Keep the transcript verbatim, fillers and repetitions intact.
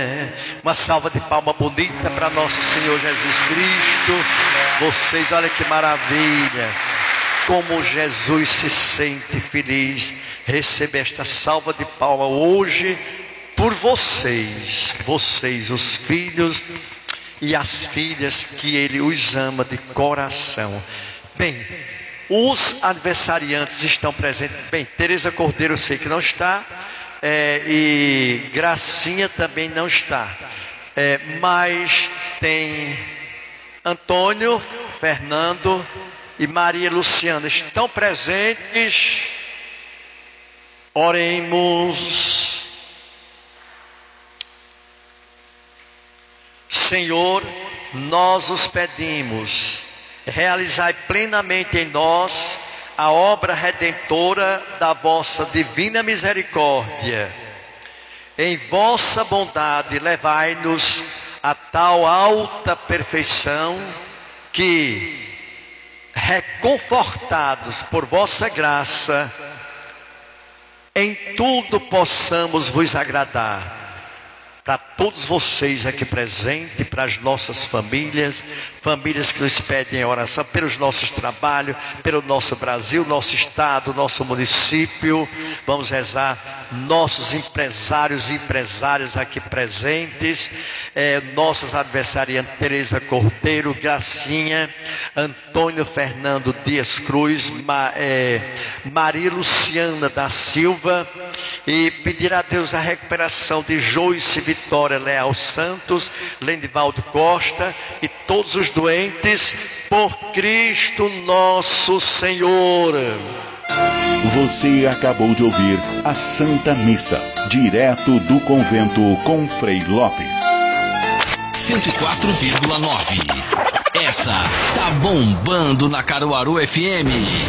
Uma salva de palma bonita para nosso Senhor Jesus Cristo. Vocês, olha que maravilha, como Jesus se sente feliz receber esta salva de palma hoje por vocês, vocês, os filhos e as filhas que Ele os ama de coração. Bem, os aniversariantes estão presentes. Bem, Tereza Cordeiro eu sei que não está, é, e Gracinha também não está, é, mas tem Antônio, Fernando e Maria Luciana estão presentes. Oremos. Senhor, nós os pedimos, realizai plenamente em nós a obra redentora da vossa divina misericórdia. Em vossa bondade levai-nos a tal alta perfeição que, reconfortados por vossa graça, em tudo possamos vos agradar. Para todos vocês aqui presentes, para as nossas famílias, famílias que nos pedem oração, pelos nossos trabalhos, pelo nosso Brasil, nosso estado, nosso município. Vamos rezar nossos empresários e empresárias aqui presentes, é, nossas adversariantes Tereza Cordeiro, Gracinha, Antônio Fernando Dias Cruz, Ma, é, Maria Luciana da Silva, e pedir a Deus a recuperação de Joyce Vitória Leal Santos, Lendivaldo Costa e todos os doentes, por Cristo nosso Senhor. Você acabou de ouvir a Santa Missa, direto do convento com Frei Lopes. cento e quatro vírgula nove. Essa tá bombando na Caruaru F M.